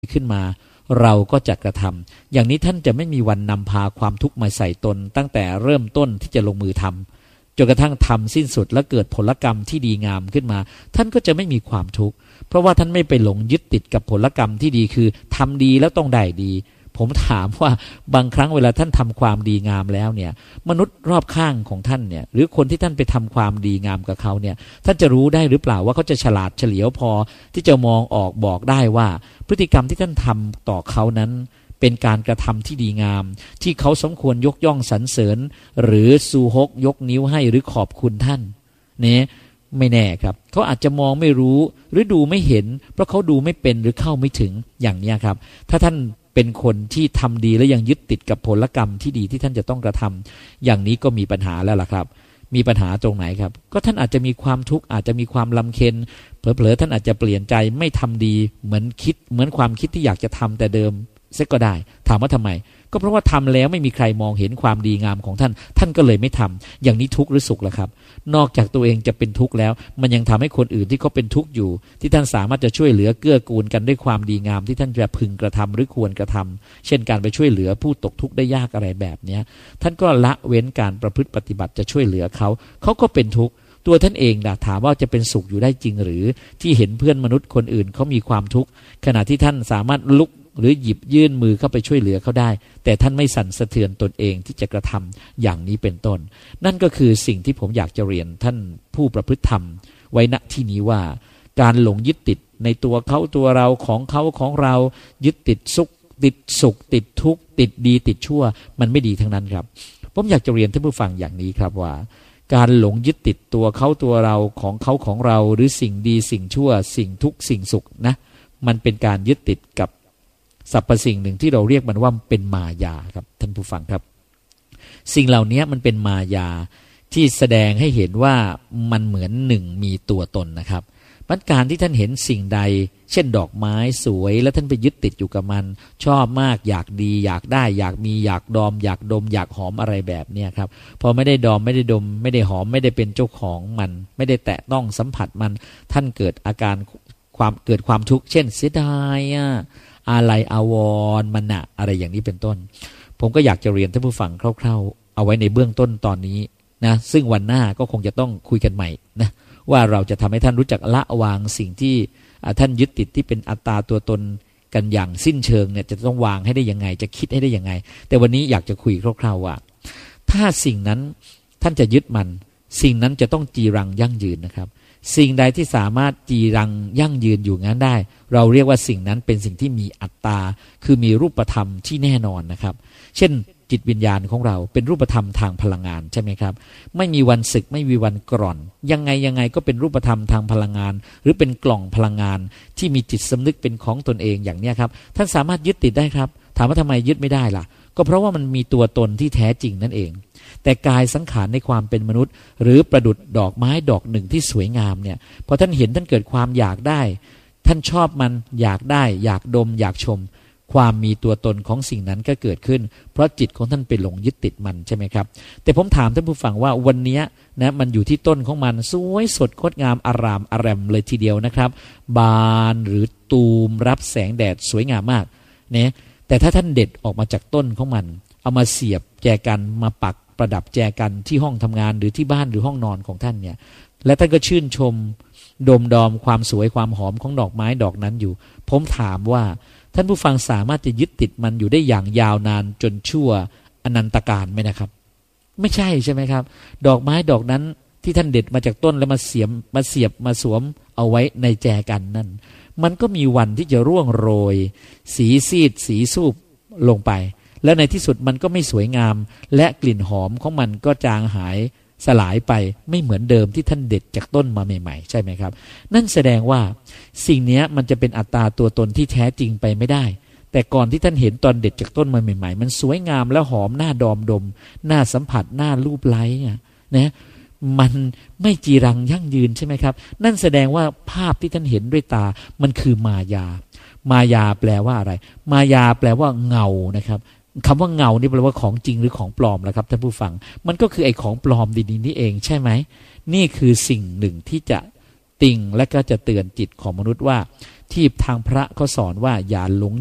ขึ้นมาเราก็จะกระทำอย่างนี้ท่านจะไม่มีวันนำพาความทุกข์มาใส่ตนตั้งแต่เริ่มต้นที่จะลงมือทำจนกระทั่งทำสิ้นสุดและเกิดผลกรรมที่ดีงามขึ้นมาท่านก็จะไม่มีความทุกข์เพราะว่าท่านไม่ไปหลงยึดติดกับผลกรรมที่ดีคือทำดีแล้วต้องได้ดีผมถามว่าบางครั้งเวลาท่านทำความดีงามแล้วเนี่ยมนุษย์รอบข้างของท่านเนี่ยหรือคนที่ท่านไปทำความดีงามกับเขาเนี่ยท่านจะรู้ได้หรือเปล่าว่าเขาจะฉลาดเฉลียวพอที่จะมองออกบอกได้ว่าพฤติกรรมที่ท่านทำต่อเขานั้นเป็นการกระทำที่ดีงามที่เขาสมควรยกย่องสรรเสริญหรือซูฮกยกนิ้วให้หรือขอบคุณท่านเนี่ยไม่แน่ครับเขาอาจจะมองไม่รู้หรือดูไม่เห็นเพราะเขาดูไม่เป็นหรือเข้าไม่ถึงอย่างนี้ครับถ้าท่านเป็นคนที่ทำดีและยังยึดติดกับผลกรรมที่ดีที่ท่านจะต้องกระทำอย่างนี้ก็มีปัญหาแล้วล่ะครับมีปัญหาตรงไหนครับก็ท่านอาจจะมีความทุกข์อาจจะมีความลำเค็ญเผลอๆท่านอาจจะเปลี่ยนใจไม่ทำดีเหมือนความคิดที่อยากจะทำแต่เดิมเสียก็ได้ถามว่าทำไมก็เพราะว่าทำแล้วไม่มีใครมองเห็นความดีงามของท่านท่านก็เลยไม่ทำอย่างนี้ทุกข์หรือสุขล่ะครับนอกจากตัวเองจะเป็นทุกข์แล้วมันยังทำให้คนอื่นที่เขาเป็นทุกข์อยู่ที่ท่านสามารถจะช่วยเหลือเกื้อกูลกันด้วยความดีงามที่ท่านจะพึงกระทำหรือควรกระทำเช่นการไปช่วยเหลือผู้ตกทุกข์ได้ยากอะไรแบบนี้ท่านก็ละเว้นการประพฤติปฏิบัติจะช่วยเหลือเขาก็เป็นทุกข์ตัวท่านเองนะถามว่าจะเป็นสุขอยู่ได้จริงหรือที่เห็นเพื่อนมนุษย์คนอื่นเขามีความทุกข์ขณะที่ท่านสามารถลุกหรือหยิบยื่นมือเข้าไปช่วยเหลือเขาได้แต่ท่านไม่สั่นสะเทือนตนเองที่จะกระทำอย่างนี้เป็นต้นนั่นก็คือสิ่งที่ผมอยากจะเรียนท่านผู้ประพฤติธรรมไว้ณที่นี้ว่าการหลงยึดติดในตัวเขาตัวเราของเขาของเรายึดติดสุขติดทุกข์ติดดีติดชั่วมันไม่ดีทั้งนั้นครับผมอยากจะเรียนท่านผู้ฟังอย่างนี้ครับว่าการหลงยึดติดตัวเขาตัวเราของเขาของเราหรือสิ่งดีสิ่งชั่วสิ่งทุกข์สิ่งสุขนะมันเป็นการยึดติดกับสรรพสิ่งหนึ่งที่เราเรียกมันว่าเป็นมายาครับท่านผู้ฟังครับสิ่งเหล่านี้มันเป็นมายาที่แสดงให้เห็นว่ามันเหมือนหนึ่งมีตัวตนนะครับการที่ท่านเห็นสิ่งใดเช่นดอกไม้สวยแล้วท่านไปยึดติดอยู่กับมันชอบมากอยากดีอยากได้อยากมีอยากดมอยากหอมอะไรแบบนี้ครับพอไม่ได้ดมไม่ได้ดมไม่ได้หอมไม่ได้เป็นเจ้าของมันไม่ได้แตะต้องสัมผัสมันท่านเกิดอาการเกิดความทุกข์เช่นเสียดายอะไรอาวรณ์มันนะอะไรอย่างนี้เป็นต้นผมก็อยากจะเรียนท่านผู้ฟังคร่าวๆเอาไว้ในเบื้องต้นตอนนี้นะซึ่งวันหน้าก็คงจะต้องคุยกันใหม่นะว่าเราจะทำให้ท่านรู้จักละวางสิ่งที่ท่านยึดติดที่เป็นอัตตาตัวตนกันอย่างสิ้นเชิงเนี่ยจะต้องวางให้ได้ยังไงจะคิดให้ได้ยังไงแต่วันนี้อยากจะคุยคร่าวๆว่าถ้าสิ่งนั้นท่านจะยึดมันสิ่งนั้นจะต้องจีรังยั่งยืนนะครับสิ่งใดที่สามารถจีรังยั่งยืนอยู่งั้นได้เราเรียกว่าสิ่งนั้นเป็นสิ่งที่มีอัตตาคือมีรูปธรรมที่แน่นอนนะครับเช่นจิตวิญญาณของเราเป็นรูปธรรมทางพลังงานใช่ไหมครับไม่มีวันสึกไม่มีวันกร่อนยังไงก็เป็นรูปธรรมทางพลังงานหรือเป็นกล่องพลังงานที่มีจิตสำนึกเป็นของตนเองอย่างนี้ครับท่านสามารถยึดติดได้ครับถามว่าทำไมยึดไม่ได้ล่ะก็เพราะว่ามันมีตัวตนที่แท้จริงนั่นเองแต่กายสังขารในความเป็นมนุษย์หรือประดุจดอกไม้ดอกหนึ่งที่สวยงามเนี่ยพอท่านเห็นท่านเกิดความอยากได้ท่านชอบมันอยากได้อยากดมอยากชมความมีตัวตนของสิ่งนั้นก็เกิดขึ้นเพราะจิตของท่านไปหลงยึดติดมันใช่ไหมครับแต่ผมถามท่านผู้ฟังว่าวันนี้นะมันอยู่ที่ต้นของมันสวยสดงดงามอารามอแรมเลยทีเดียวนะครับบานหรือตูมรับแสงแดดสวยงามมากเนี่ยแต่ถ้าท่านเด็ดออกมาจากต้นของมันเอามาเสียบแจกันมาปักประดับแจกันที่ห้องทำงานหรือที่บ้านหรือห้องนอนของท่านเนี่ยและท่านก็ชื่นชมดมความสวยความหอมของดอกไม้ดอกนั้นอยู่ผมถามว่าท่านผู้ฟังสามารถจะยึดติดมันอยู่ได้อย่างยาวนานจนชั่วอนันตกาลไหมนะครับไม่ใช่ใช่ไหมครับดอกไม้ดอกนั้นที่ท่านเด็ดมาจากต้นแล้วมาเสียบมาสวมเอาไว้ในแจกันนั่นมันก็มีวันที่จะร่วงโรยสีซีดสีสูบลงไปแล้วในที่สุดมันก็ไม่สวยงามและกลิ่นหอมของมันก็จางหายสลายไปไม่เหมือนเดิมที่ท่านเด็ดจากต้นมาใหม่ๆใช่ไหมครับนั่นแสดงว่าสิ่งนี้มันจะเป็นอัตตาตัวตนที่แท้จริงไปไม่ได้แต่ก่อนที่ท่านเห็นตอนเด็ดจากต้นมาใหม่ๆมันสวยงามและหอมน่าดมน่าสัมผัสน่าลูบไล้นะมันไม่จีรังยั่งยืนใช่ไหมครับนั่นแสดงว่าภาพที่ท่านเห็นด้วยตามันคือมายาแปลว่าอะไรมายาแปลว่าเงานะครับคำว่าเงานี่แปลว่าของจริงหรือของปลอมล่ะครับท่านผู้ฟังมันก็คือไอ้ของปลอมดีๆนี่เองใช่ไหมนี่คือสิ่งหนึ่งที่จะติงและก็จะเตือนจิตของมนุษย์ว่าที่ทางพระเขาสอนว่าอย่าหลง